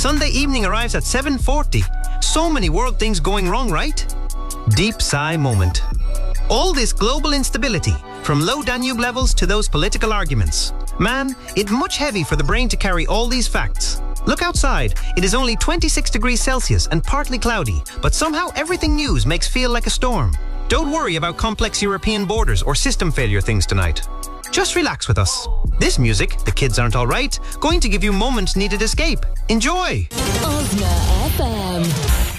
Sunday evening arrives at 7:40. So many world things going wrong, right? Deep sigh moment. All this global instability, from low Danube levels to those political arguments. Man, it's much heavy for the brain to carry all these facts. Look outside. It is only 26 degrees Celsius and partly cloudy, but somehow everything news makes feel like a storm. Don't worry about complex European borders or system failure things tonight. Just relax with us. This music, The Kids Aren't Alright, going to give you moment-needed escape. Enjoy! Osna FM.